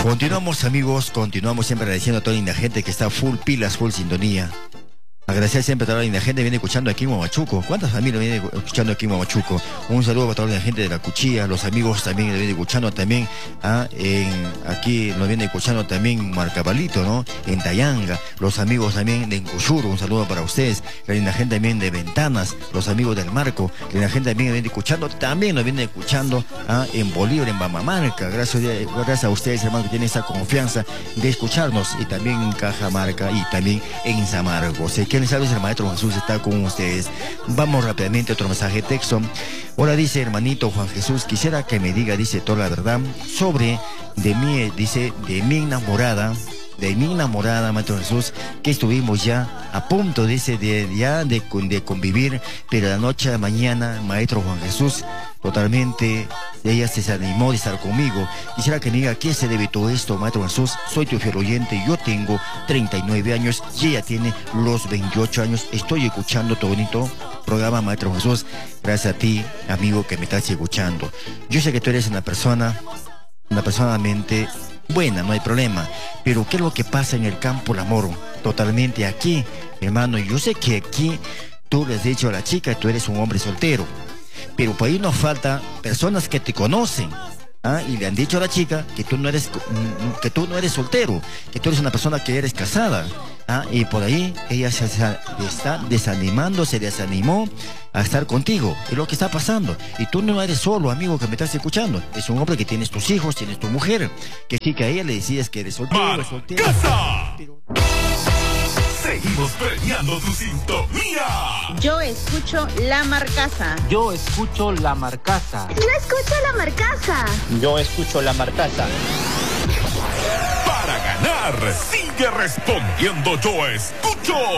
Continuamos, amigos, continuamos siempre agradeciendo a toda la gente que está full pilas, full sintonía. Agradecer siempre a toda la gente que viene escuchando aquí en Huamachuco. ¿Cuántas familias vienen escuchando aquí en Huamachuco? Un saludo para toda la gente de la Cuchilla, los amigos también que vienen escuchando también. Aquí nos viene escuchando también Marcabalito, ¿no? En Tayanga, los amigos también de Encushuro, un saludo para ustedes. La gente también de Ventanas, los amigos del Marco, la gente también viene escuchando, también nos viene escuchando en Bolívar, en Bamamarca. Gracias a ustedes, hermanos, que tienen esa confianza de escucharnos, y también en Cajamarca y también en Samargo. ¿Qué les habla? El Maestro Jesús está con ustedes. Vamos rápidamente a otro mensaje de texto. Ahora dice: hermanito Juan Jesús, quisiera que me diga, dice, toda la verdad sobre de mí, dice, de mi enamorada, Maestro Jesús, que estuvimos ya a punto, dice, de convivir, pero la noche de mañana, Maestro Juan Jesús, totalmente, ella se desanimó de estar conmigo. Quisiera que me diga qué se debe todo esto, Maestro Jesús. Soy tu fiel oyente, yo tengo 39 años y ella tiene los 28 años. Estoy escuchando tu bonito programa, Maestro Jesús. Gracias a ti, amigo, que me estás escuchando. Yo sé que tú eres una persona mente buena, no hay problema. Pero ¿qué es lo que pasa en el campo del amor? Totalmente aquí, hermano, yo sé que aquí tú le has dicho a la chica, tú eres un hombre soltero, pero por ahí nos falta personas que te conocen, y le han dicho a la chica que tú no eres soltero, que tú eres una persona que eres casada, y por ahí ella se está desanimando, se desanimó a estar contigo. Es lo que está pasando. Y tú no eres solo, amigo, que me estás escuchando. Es un hombre que tienes tus hijos, tienes tu mujer, que sí, que a ella le decides que eres soltero, ¡Casa! Seguimos premiando tu sintonía. Yo escucho La Marcaza. Yo escucho La Marcaza. Yo escucho La Marcaza. Yo escucho La Marcaza. Para ganar, sigue respondiendo Yo Escucho.